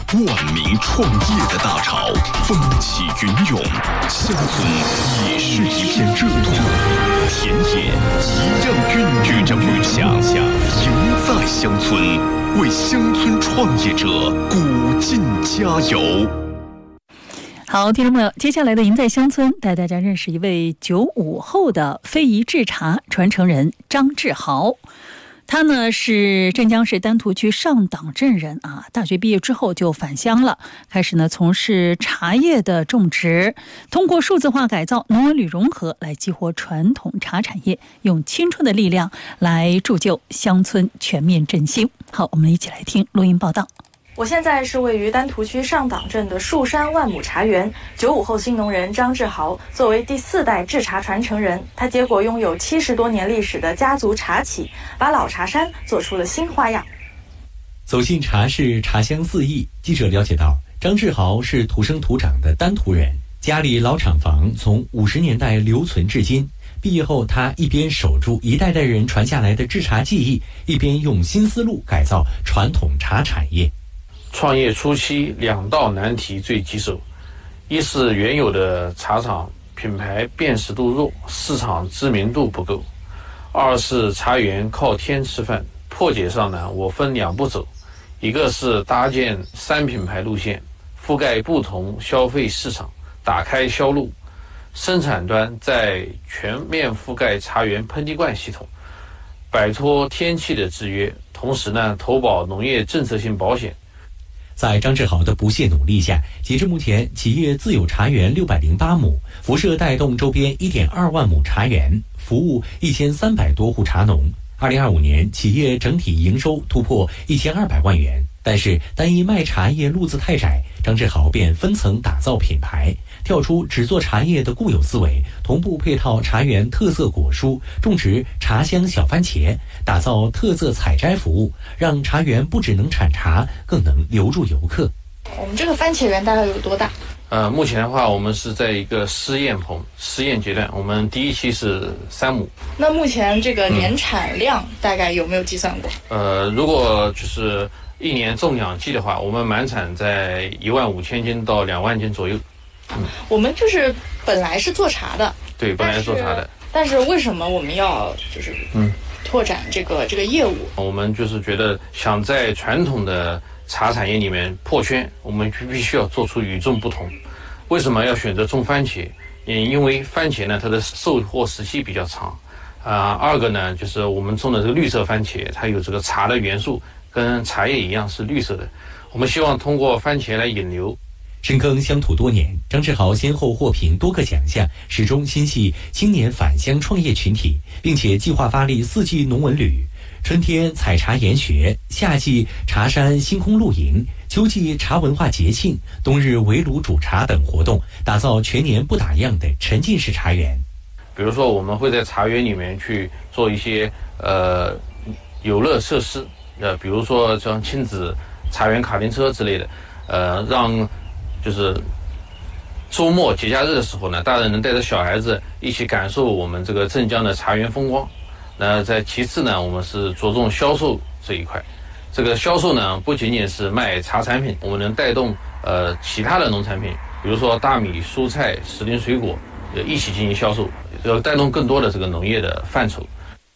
万民创业的大潮，风起云涌，乡村也是一片热土，田野一样孕育着梦想，赢在乡村，为乡村创业者鼓劲加油。 好，听众朋友，接下来的赢在乡村带大家认识一位95后的非遗制茶传承人张志豪。他呢是镇江市丹徒区上党镇人啊，大学毕业之后就返乡了，开始呢从事茶叶的种植，通过数字化改造、农文旅融合来激活传统茶产业，用青春的力量来铸就乡村全面振兴。好，我们一起来听录音报道。 我现在是位于丹徒区上党镇的树山万亩茶园，95后新农人张志豪作为第4代制茶传承人，他接过拥有70多年历史的家族茶企，把老茶山做出了新花样。 走进茶室，茶香四溢。记者了解到，张志豪是土生土长的丹徒人，家里老厂房从50年代留存至今。毕业后，他一边守住一代代人传下来的制茶技艺，一边用新思路改造传统茶产业。 创业初期2道难题最棘手，一是原有的茶厂品牌辨识度弱，市场知名度不够；二是茶园靠天吃饭。破解上呢，我分2步走，一个是搭建3品牌路线，覆盖不同消费市场，打开销路；生产端在全面覆盖茶园喷滴灌系统，摆脱天气的制约，同时呢投保农业政策性保险。 在张志豪的不懈努力下，截至目前，企业自有茶园608亩，辐射带动周边1.2万亩茶园，服务1300多户茶农。2025年，企业整体营收突破1200万元。但是，单一卖茶叶路子太窄，张志豪便分层打造品牌，跳出只做茶叶的固有思维，同步配套茶园特色果蔬，种植茶香小番茄，打造特色采摘服务，让茶园不只能产茶，更能留住游客。 我们这个番茄园大概有多大？ 目前的话，我们是在一个试验棚实验阶段，我们第一期是3亩。 那目前这个年产量大概有没有计算过？ 如果就是1年种2季的话，我们满产在15000斤到2万斤左右。 我们就是本来是做茶的， 对，本来是做茶的， 但是为什么我们要就是拓展这个业务？ 我们就是觉得想在传统的茶产业里面破圈，我们必须要做出与众不同。为什么要选择种番茄？因为番茄呢，它的收获时期比较长。二个呢，就是我们种的这个绿色番茄，它有这个茶的元素，跟茶叶一样是绿色的。我们希望通过番茄来引流。 深耕乡土多年，张志豪先后获评多个奖项，始终心系青年返乡创业群体，并且计划发力4季农文旅。春天采茶研学，夏季茶山星空露营，秋季茶文化节庆，冬日围炉煮茶等活动，打造全年不打烊的沉浸式茶园。 比如说，我们会在茶园里面去做一些游乐设施，比如说像亲子茶园卡丁车之类的，让就是周末节假日的时候呢，大人能带着小孩子一起感受我们这个镇江的茶园风光。那在其次呢，我们是着重销售这一块。这个销售呢，不仅仅是卖茶产品，我们能带动其他的农产品，比如说大米、蔬菜、时令水果，一起进行销售，要带动更多的这个农业的范畴。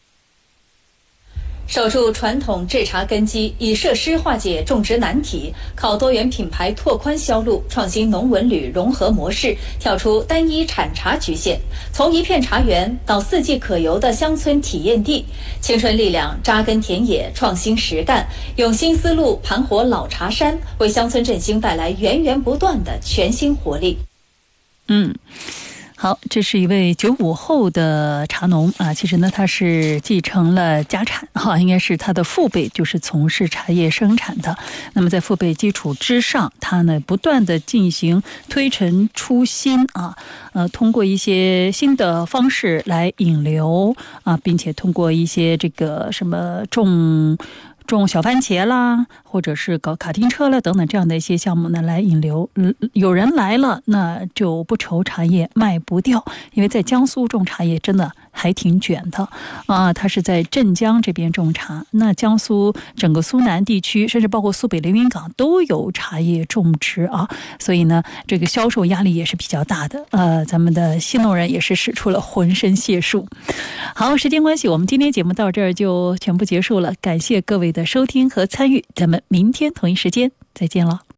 守住传统制茶根基，以设施化解种植难题，靠多元品牌拓宽销路，创新农文旅融合模式，跳出单一产茶局限，从一片茶园到4季可游的乡村体验地，青春力量扎根田野，创新实干，用新思路盘活老茶山，为乡村振兴带来源源不断的全新活力。 好，这是一位95后的茶农啊，其实呢他是继承了家产哈，应该是他的父辈就是从事茶叶生产的。那么在父辈基础之上，他呢不断的进行推陈出新啊，通过一些新的方式来引流啊，并且通过一些这个什么种种小番茄啦，或者是搞卡丁车啦等等这样的一些项目呢来引流。有人来了，那就不愁茶叶卖不掉，因为在江苏种茶叶真的还挺卷的啊。它是在镇江这边种茶，那江苏整个苏南地区，甚至包括苏北连云港都有茶叶种植啊，所以呢，这个销售压力也是比较大的。咱们的新农人也是使出了浑身解数。好，时间关系，我们今天节目到这儿就全部结束了，感谢各位的收听和参与，咱们明天同一时间再见了。